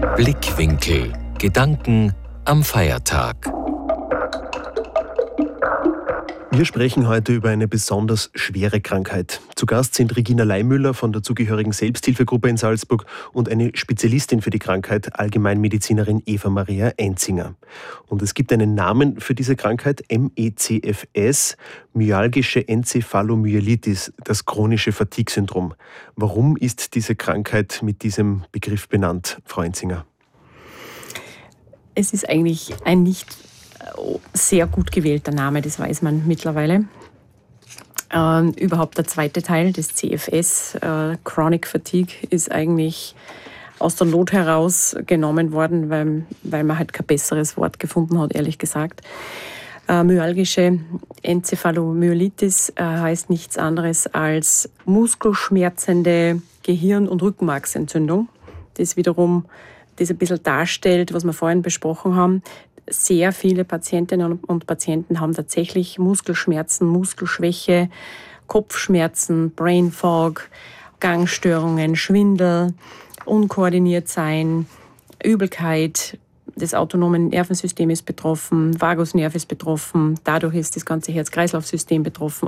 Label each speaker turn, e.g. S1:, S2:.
S1: Blickwinkel. Gedanken am Feiertag.
S2: Wir sprechen heute über eine besonders schwere Krankheit. Zu Gast sind Regina Leimüller von der zugehörigen Selbsthilfegruppe in Salzburg und eine Spezialistin für die Krankheit, Allgemeinmedizinerin Eva Maria Enzinger. Und es gibt einen Namen für diese Krankheit, MECFS, myalgische Enzephalomyelitis, das chronische Fatigue-Syndrom. Warum ist diese Krankheit mit diesem Begriff benannt, Frau Enzinger?
S3: Es ist eigentlich ein nicht sehr gut gewählter Name, das weiß man mittlerweile. Überhaupt der zweite Teil des CFS, Chronic Fatigue, ist eigentlich aus der Not heraus genommen worden, weil man halt kein besseres Wort gefunden hat, ehrlich gesagt. Myalgische Enzephalomyelitis heißt nichts anderes als muskelschmerzende Gehirn- und Rückenmarksentzündung. Das wiederum das ein bisschen darstellt, was wir vorhin besprochen haben. Sehr viele Patientinnen und Patienten haben tatsächlich Muskelschmerzen, Muskelschwäche, Kopfschmerzen, Brain Fog, Gangstörungen, Schwindel, unkoordiniert sein, Übelkeit. Das autonome Nervensystem ist betroffen, Vagusnerv ist betroffen, dadurch ist das ganze Herz-Kreislauf-System betroffen.